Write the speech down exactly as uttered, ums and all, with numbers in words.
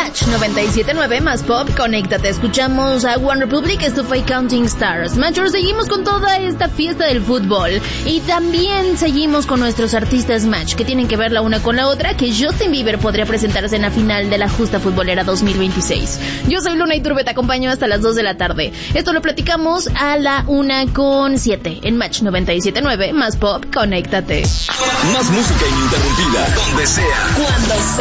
Match noventa y siete punto nueve más Pop, conéctate. Escuchamos a One Republic, esto fue Counting Stars. Major, seguimos con toda esta fiesta del fútbol y también seguimos con nuestros artistas Match, que tienen que ver la una con la otra, que Justin Bieber podría presentarse en la final de la Justa Futbolera dos mil veintiséis. Yo soy Luna Iturbe, te acompaño hasta las dos de la tarde. Esto lo platicamos a la una con siete en Match noventa y siete punto nueve más Pop, conéctate. Más música ininterrumpida, donde sea, cuando sea.